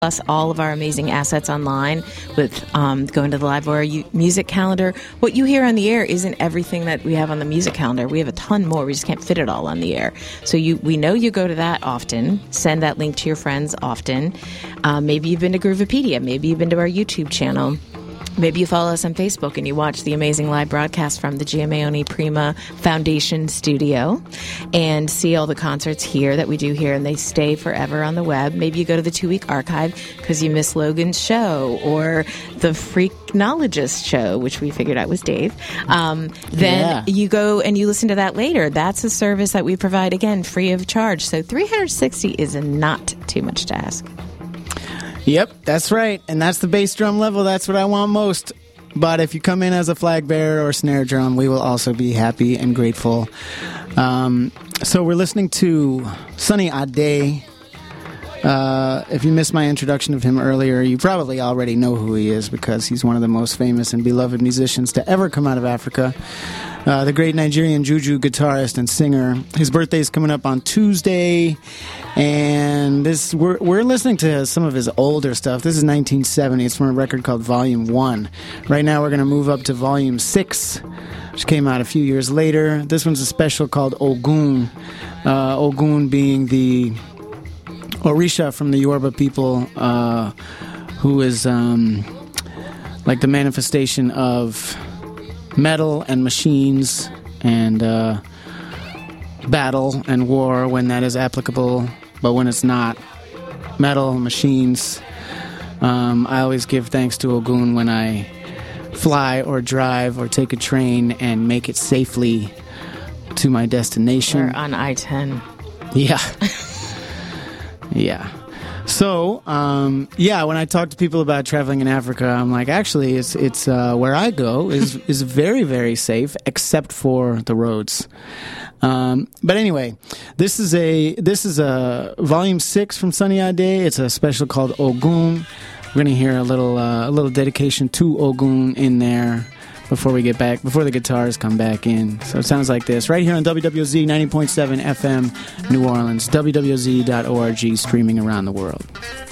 Plus all of our amazing assets online with going to the LiveWire music calendar. What you hear on the air isn't everything that we have on the music calendar. We have a ton more. We just can't fit it all on the air. So we know you go to that often. Send that link to your friends often. Maybe you've been to Groovopedia. Maybe you've been to our YouTube channel. Maybe you follow us on Facebook and you watch the amazing live broadcast from the Giamaione Prima Foundation studio and see all the concerts here that we do here, and they stay forever on the web. Maybe you go to the 2-week archive because you missed Logan's show or the Freaknologist show, which we figured out was Dave. Then you go and you listen to that later. That's a service that we provide, again, free of charge. So $360 is not too much to ask. Yep, that's right. And that's the bass drum level. That's what I want most. But if you come in as a flag bearer or snare drum, we will also be happy and grateful. So we're listening to Sunny Ade. If you missed my introduction of him earlier, you probably already know who he is because he's one of the most famous and beloved musicians to ever come out of Africa. The great Nigerian juju guitarist and singer. His birthday is coming up on Tuesday, and we're listening to some of his older stuff. This is 1970. It's from a record called Volume 1. Right now we're going to move up to Volume 6, which came out a few years later. This one's a special called Ogun. Ogun being the Orisha from the Yoruba people, who is like the manifestation of metal and machines and battle and war when that is applicable, but when it's not, metal, machines. I always give thanks to Ogun when I fly or drive or take a train and make it safely to my destination. We're on I-10. Yeah. Yeah. So, when I talk to people about traveling in Africa, I'm like, actually, it's where I go is very, very safe, except for the roads. But anyway, this is a Volume 6 from Sunny Ade. It's a special called Ogun. We're gonna hear a little dedication to Ogun in there before the guitars come back in. So it sounds like this, right here on WWZ 90.7 FM, New Orleans, WWZ.org, streaming around the world.